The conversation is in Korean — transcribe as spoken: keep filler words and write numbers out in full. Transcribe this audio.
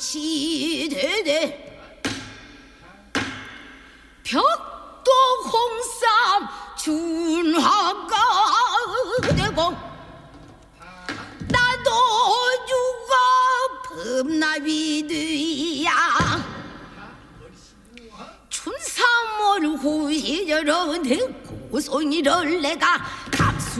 치되되 벽도 홍삼 준화가 되고 나도 죽어 범납이 되야 춘삼월 후시절어 내 고송이를 내가